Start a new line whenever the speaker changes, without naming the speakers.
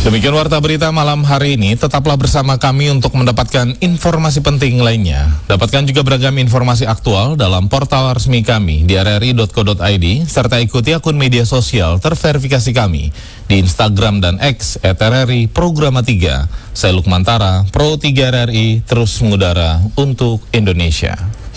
Demikian warta berita malam hari ini. Tetaplah bersama kami untuk mendapatkan informasi penting lainnya. Dapatkan juga beragam informasi aktual dalam portal resmi kami di rri.co.id, serta ikuti akun media sosial terverifikasi kami di Instagram dan X @RRI Programa 3. Saya Lukman Tara, Pro 3 RRI, terus mengudara untuk Indonesia.